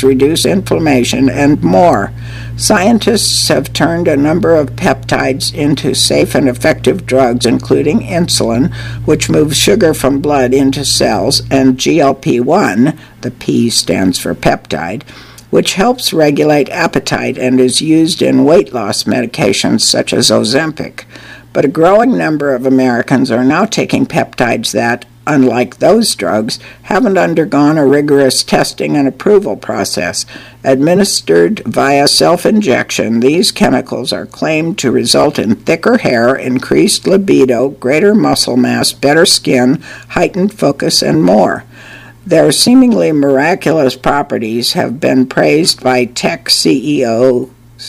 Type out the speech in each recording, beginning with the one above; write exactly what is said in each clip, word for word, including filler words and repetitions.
symptoms, reduce inflammation, and more. Scientists have turned a number of peptides into safe and effective drugs, including insulin, which moves sugar from blood into cells, and G L P one, the P stands for peptide, which helps regulate appetite and is used in weight loss medications such as Ozempic. But a growing number of Americans are now taking peptides that, unlike those drugs, haven't undergone a rigorous testing and approval process. Administered via self-injection, these chemicals are claimed to result in thicker hair, increased libido, greater muscle mass, better skin, heightened focus, and more. Their seemingly miraculous properties have been praised by tech C E Os,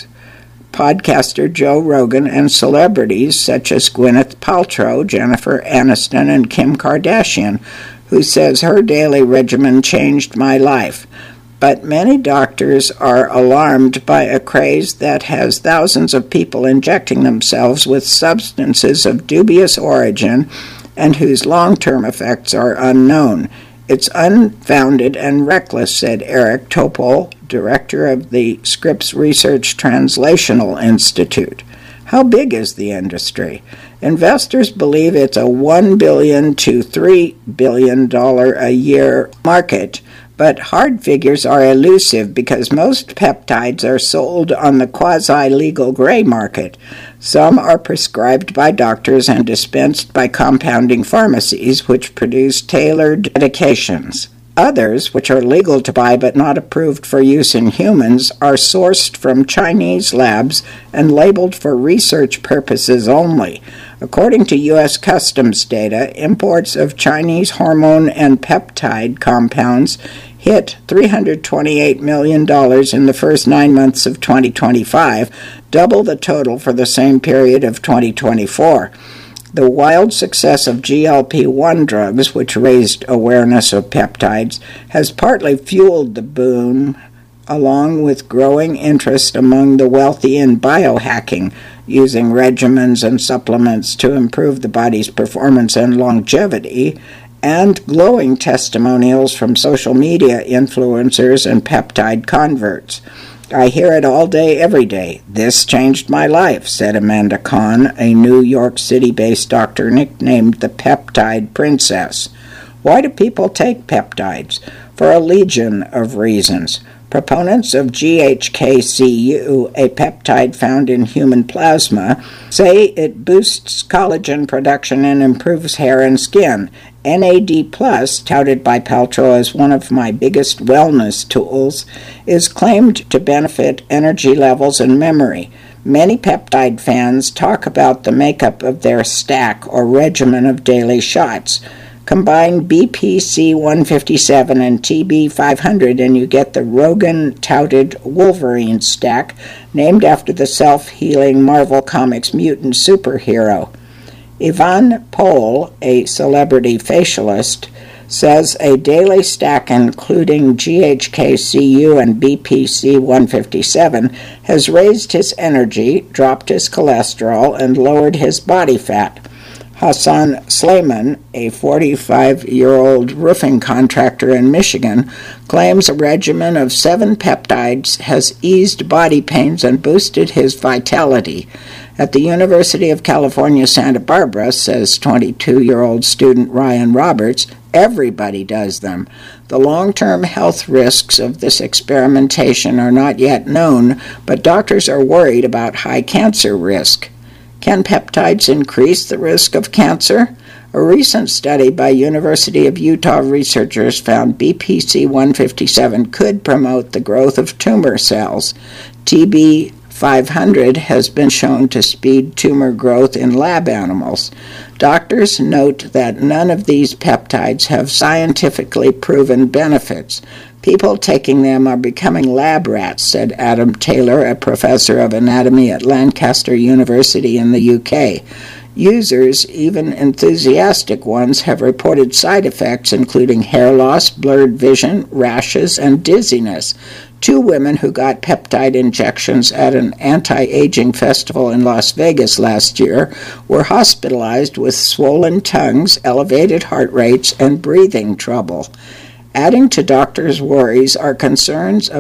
podcaster Joe Rogan, and celebrities such as Gwyneth Paltrow, Jennifer Aniston, and Kim Kardashian, who says her daily regimen changed my life. But many doctors are alarmed by a craze that has thousands of people injecting themselves with substances of dubious origin and whose long-term effects are unknown. It's unfounded and reckless, said Eric Topol, director of the Scripps Research Translational Institute. How big is the industry? Investors believe it's a one billion dollars to three billion dollars a year market, but hard figures are elusive because most peptides are sold on the quasi-legal gray market. Some are prescribed by doctors and dispensed by compounding pharmacies, which produce tailored medications. Others, which are legal to buy but not approved for use in humans, are sourced from Chinese labs and labeled for research purposes only. According to U S Customs data, imports of Chinese hormone and peptide compounds hit three hundred twenty-eight million dollars in the first nine months of twenty twenty-five, double the total for the same period of twenty twenty-four. The wild success of G L P one drugs, which raised awareness of peptides, has partly fueled the boom, along with growing interest among the wealthy in biohacking, using regimens and supplements to improve the body's performance and longevity, and glowing testimonials from social media influencers and peptide converts. I hear it all day, every day. This changed my life, said Amanda Kahn, a New York City-based doctor nicknamed the Peptide Princess. Why do people take peptides? For a legion of reasons. Proponents of G H K C U, a peptide found in human plasma, say it boosts collagen production and improves hair and skin. N A D plus, touted by Paltrow as one of my biggest wellness tools, is claimed to benefit energy levels and memory. Many peptide fans talk about the makeup of their stack or regimen of daily shots. Combine B P C one fifty-seven and T B five hundred and you get the Rogan-touted Wolverine stack, named after the self-healing Marvel Comics mutant superhero. Yvonne Pohl, a celebrity facialist, says a daily stack including G H K C U and B P C one fifty-seven has raised his energy, dropped his cholesterol, and lowered his body fat. Hassan Sleiman, a forty-five-year-old roofing contractor in Michigan, claims a regimen of seven peptides has eased body pains and boosted his vitality. At the University of California, Santa Barbara, says twenty-two-year-old student Ryan Roberts, everybody does them. The long-term health risks of this experimentation are not yet known, but doctors are worried about high cancer risk. Can peptides increase the risk of cancer? A recent study by University of Utah researchers found B P C one fifty-seven could promote the growth of tumor cells. T B five hundred has been shown to speed tumor growth in lab animals. Doctors note that none of these peptides have scientifically proven benefits. People taking them are becoming lab rats, said Adam Taylor, a professor of anatomy at Lancaster University in the U K. Users, even enthusiastic ones, have reported side effects including hair loss, blurred vision, rashes, and dizziness. Two women who got peptide injections at an anti-aging festival in Las Vegas last year were hospitalized with swollen tongues, elevated heart rates, and breathing trouble. Adding to doctors' worries are concerns